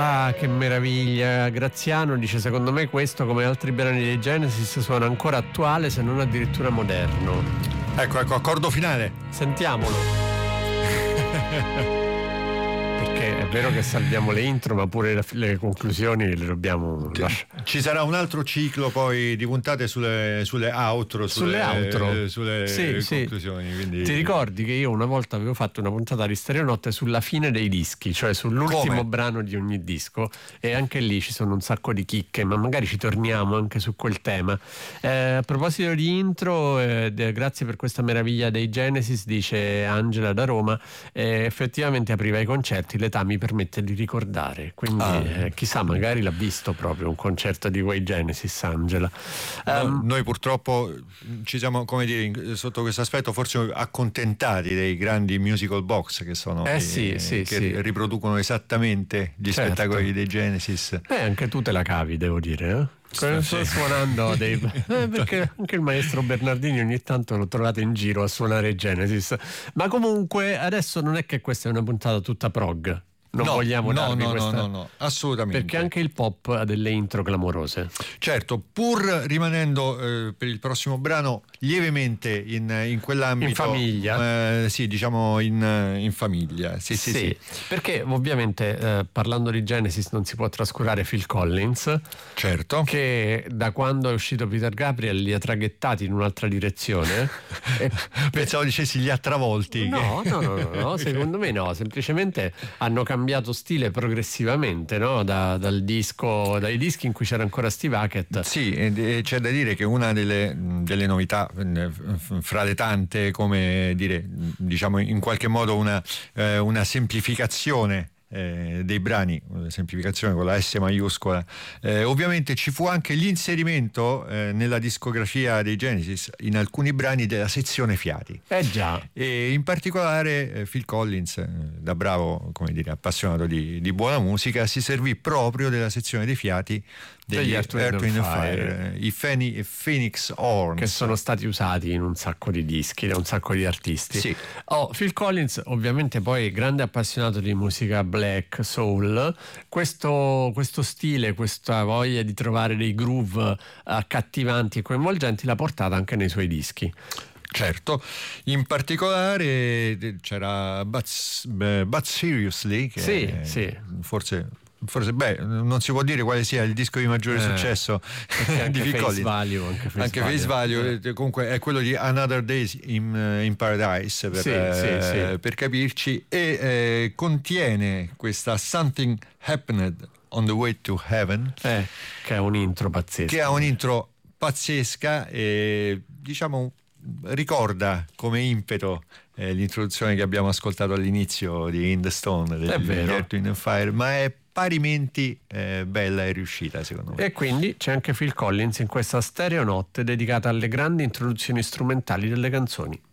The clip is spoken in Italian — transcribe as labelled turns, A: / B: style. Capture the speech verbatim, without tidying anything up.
A: Ah, che meraviglia. Graziano dice: secondo me questo, come altri brani dei Genesis, suona ancora attuale, se non addirittura moderno.
B: Ecco, ecco, accordo finale.
A: Sentiamolo. Perché è vero che salviamo le intro, ma pure le, le conclusioni le dobbiamo lasciare.
B: Ci sarà un altro ciclo poi di puntate sulle, sulle outro, sulle,
A: sulle, outro.
B: Eh, sulle
A: sì,
B: conclusioni.
A: Sì.
B: Quindi...
A: Ti ricordi che io una volta avevo fatto una puntata di Stereonotte sulla fine dei dischi, cioè sull'ultimo
B: Come?
A: brano di ogni disco, e anche lì ci sono un sacco di chicche, ma magari ci torniamo anche su quel tema. Eh, a proposito di intro, eh, de, grazie per questa meraviglia dei Genesis, dice Angela da Roma. Eh, effettivamente apriva i concerti, l'età mi permette di ricordare, quindi ah. eh, chissà, magari l'ha visto proprio un concerto di quei Genesis, Angela.
B: No,
A: um,
B: noi purtroppo ci siamo, come dire, sotto questo aspetto forse accontentati dei grandi musical box che sono
A: eh
B: i,
A: sì, sì,
B: che
A: sì.
B: riproducono esattamente gli
A: certo.
B: spettacoli dei Genesis.
A: Eh, anche tu te la cavi, devo dire, eh? Sto sì. suonando dei... eh, perché anche il maestro Bernardini ogni tanto l'ho trovato in giro a suonare Genesis. Ma comunque adesso non è che questa è una puntata tutta prog. Non
B: no,
A: vogliamo
B: no,
A: darvi
B: no,
A: questa...
B: no, no, no, assolutamente.
A: Perché anche il pop ha delle intro clamorose.
B: Certo, pur rimanendo eh, per il prossimo brano lievemente in, in quell'ambito.
A: In famiglia.
B: Eh, sì, diciamo in, in famiglia. Sì, sì, sì,
A: sì. Perché ovviamente eh, parlando di Genesis non si può trascurare Phil Collins.
B: Certo.
A: Che da quando è uscito Peter Gabriel li ha traghettati in un'altra direzione. e...
B: Pensavo dicessi li ha travolti.
A: No, no, no, no, no, secondo me no, semplicemente hanno cambiato stile progressivamente, no? Da, dal disco, dai dischi in cui c'era ancora Steve Hackett.
B: Sì, e c'è da dire che una delle, delle novità fra le tante, come dire, diciamo in qualche modo una, eh, una semplificazione Eh, dei brani, semplificazione con la S maiuscola, eh, ovviamente ci fu anche l'inserimento eh, nella discografia dei Genesis in alcuni brani della sezione fiati.
A: Eh già.
B: E in particolare eh, Phil Collins, eh, da bravo, come dire, appassionato di, di buona musica, si servì proprio della sezione dei fiati degli Earth, Wind and Fire, i Phoenix, Phoenix Horns,
A: che sono stati usati in un sacco di dischi da un sacco di artisti.
B: Sì.
A: Oh, Phil Collins ovviamente poi grande appassionato di musica black, soul, questo, questo stile, questa voglia di trovare dei groove accattivanti e coinvolgenti l'ha portata anche nei suoi dischi.
B: Certo, in particolare c'era But, But Seriously, che
A: sì,
B: è,
A: sì.
B: forse forse beh non si può dire quale sia il disco di maggiore eh, successo di Phil Collins.
A: Value, anche Face
B: anche
A: Value,
B: Face Value eh. comunque è quello di Another Day in, in Paradise per,
A: sì,
B: eh,
A: sì, sì.
B: per capirci, e eh, contiene questa Something Happened on the Way to Heaven,
A: eh, che è un intro pazzesco,
B: che ha un'intro pazzesca e diciamo ricorda come impeto eh, l'introduzione che abbiamo ascoltato all'inizio di In the Stone degli Earth, Wind and Fire, ma è parimenti eh, bella e riuscita secondo me.
A: E quindi c'è anche Phil Collins in questa Stereonotte dedicata alle grandi introduzioni strumentali delle canzoni.